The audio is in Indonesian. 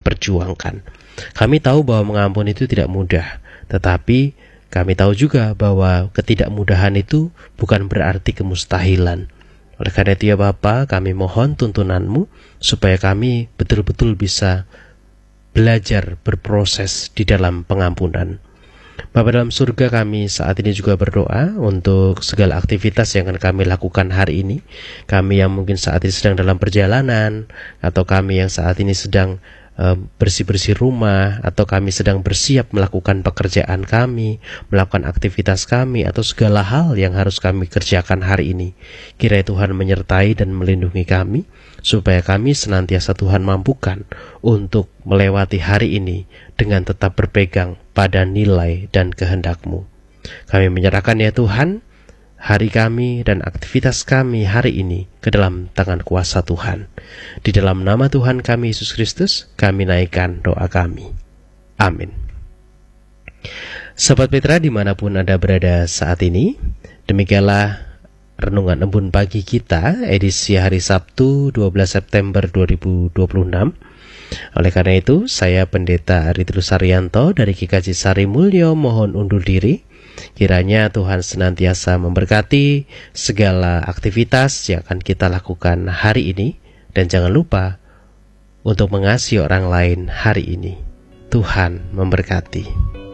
perjuangkan. Kami tahu bahwa mengampuni itu tidak mudah, tetapi kami tahu juga bahwa ketidakmudahan itu bukan berarti kemustahilan. Oleh karena itu ya Bapa, kami mohon tuntunanmu supaya kami betul-betul bisa belajar berproses di dalam pengampunan. Bapa dalam surga, kami saat ini juga berdoa untuk segala aktivitas yang akan kami lakukan hari ini. Kami yang mungkin saat ini sedang dalam perjalanan, atau kami yang saat ini sedang bersih-bersih rumah, atau kami sedang bersiap melakukan pekerjaan kami, melakukan aktivitas kami, atau segala hal yang harus kami kerjakan hari ini. Kiranya Tuhan menyertai dan melindungi kami, supaya kami senantiasa Tuhan mampukan untuk melewati hari ini dengan tetap berpegang pada nilai dan kehendak-Mu. Kami menyerahkan ya Tuhan, hari kami dan aktivitas kami hari ini ke dalam tangan kuasa Tuhan. Di dalam nama Tuhan kami Yesus Kristus, kami naikkan doa kami. Amin. Sobat Petra dimanapun Anda berada saat ini, demikianlah Renungan Embun Pagi kita, edisi hari Sabtu 12 September 2026. Oleh karena itu, saya Pendeta Aritulus Saryanto dari GKJ Sari Mulyo mohon undur diri. Kiranya Tuhan senantiasa memberkati segala aktivitas yang akan kita lakukan hari ini. Dan jangan lupa untuk mengasihi orang lain hari ini. Tuhan memberkati.